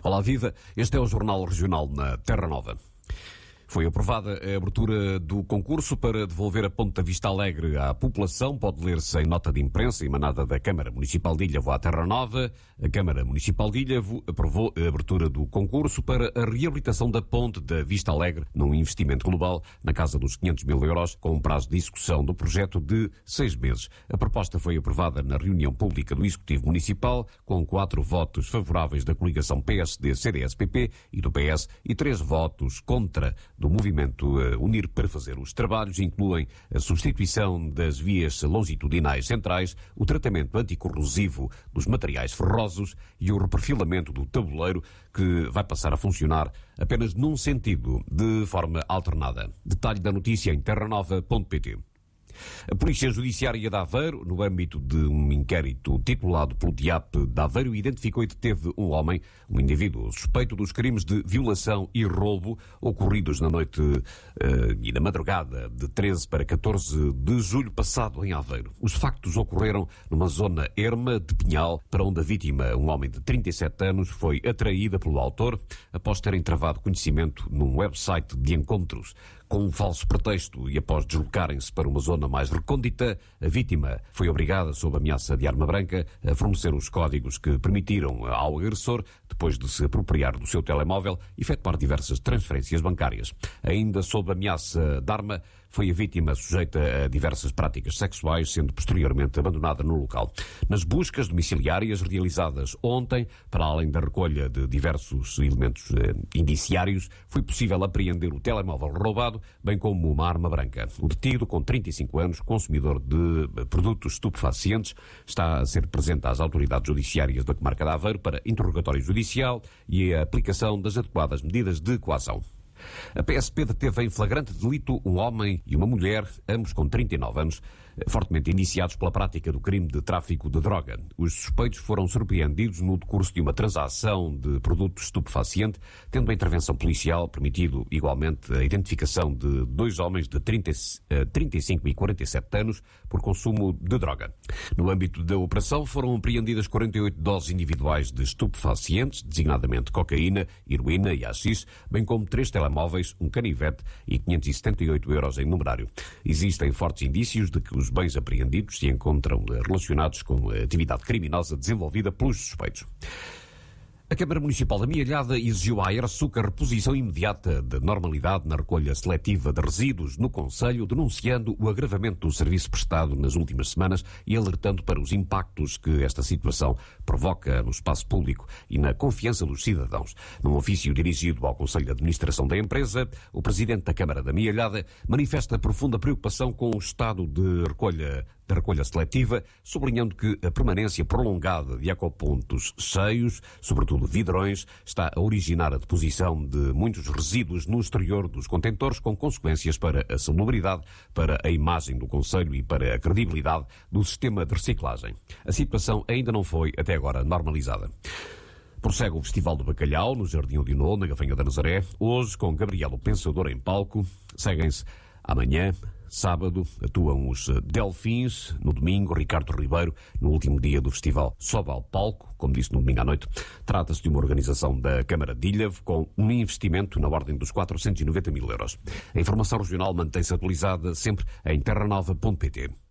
Olá, viva. Este é o Jornal Regional na Terra Nova. Foi aprovada a abertura do concurso para devolver a Ponte da Vista Alegre à população. Pode ler-se em nota de imprensa emanada da Câmara Municipal de Ilhavo à Terra Nova. A Câmara Municipal de Ilhavo aprovou a abertura do concurso para a reabilitação da Ponte da Vista Alegre, num investimento global na casa dos 500 mil euros, com um prazo de execução do projeto de 6 meses. A proposta foi aprovada na reunião pública do Executivo Municipal, com 4 votos favoráveis da coligação PSD-CDS-PP e do PS e 3 votos contra do movimento Unir para fazer os trabalhos. Incluem a substituição das vias longitudinais centrais, o tratamento anticorrosivo dos materiais ferrosos e o reperfilamento do tabuleiro, que vai passar a funcionar apenas num sentido, de forma alternada. Detalhe da notícia em terranova.pt. A Polícia Judiciária de Aveiro, no âmbito de um inquérito titulado pelo DIAP de Aveiro, identificou e deteve um homem, um indivíduo suspeito dos crimes de violação e roubo ocorridos na noite e na madrugada de 13 para 14 de julho passado em Aveiro. Os factos ocorreram numa zona erma de Pinhal, para onde a vítima, um homem de 37 anos, foi atraída pelo autor após terem travado conhecimento num website de encontros. Com um falso pretexto e após deslocarem-se para uma zona mais recôndita, a vítima foi obrigada, sob ameaça de arma branca, a fornecer os códigos que permitiram ao agressor, depois de se apropriar do seu telemóvel, efetuar diversas transferências bancárias. Ainda sob ameaça de arma, foi a vítima sujeita a diversas práticas sexuais, sendo posteriormente abandonada no local. Nas buscas domiciliárias realizadas ontem, para além da recolha de diversos elementos indiciários, foi possível apreender o telemóvel roubado, bem como uma arma branca. O detido, com 35 anos, consumidor de produtos estupefacientes, está a ser presente às autoridades judiciárias da comarca de Aveiro para interrogatório judicial e a aplicação das adequadas medidas de coação. A PSP deteve em flagrante delito um homem e uma mulher, ambos com 39 anos, fortemente indiciados pela prática do crime de tráfico de droga. Os suspeitos foram surpreendidos no decurso de uma transação de produto estupefaciente, tendo a intervenção policial permitido igualmente a identificação de 2 homens de 35 e 47 anos por consumo de droga. No âmbito da operação foram apreendidas 48 doses individuais de estupefacientes, designadamente cocaína, heroína e haxixe, bem como 3 telemóveis, um canivete e 578 euros em numerário. Existem fortes indícios de que os bens apreendidos se encontram relacionados com a atividade criminosa desenvolvida pelos suspeitos. A Câmara Municipal da Mialhada exigiu à Aersuc a reposição imediata de normalidade na recolha seletiva de resíduos no concelho, denunciando o agravamento do serviço prestado nas últimas semanas e alertando para os impactos que esta situação provoca no espaço público e na confiança dos cidadãos. Num ofício dirigido ao Conselho de Administração da empresa, o Presidente da Câmara da Mialhada manifesta profunda preocupação com o estado de recolha seletiva, sublinhando que a permanência prolongada de ecopontos cheios, sobretudo vidrões, está a originar a deposição de muitos resíduos no exterior dos contentores, com consequências para a salubridade, para a imagem do concelho e para a credibilidade do sistema de reciclagem. A situação ainda não foi, até agora, normalizada. Prossegue o Festival do Bacalhau, no Jardim Odinô, na Gafanha da Nazaré, hoje com Gabriel o Pensador em palco. Seguem-se amanhã, sábado, atuam os Delfins, no domingo, Ricardo Ribeiro, no último dia do festival, sobe ao palco, como disse no domingo à noite. Trata-se de uma organização da Câmara de Ilhavo, com um investimento na ordem dos 490 mil euros. A informação regional mantém-se atualizada sempre em terranova.pt.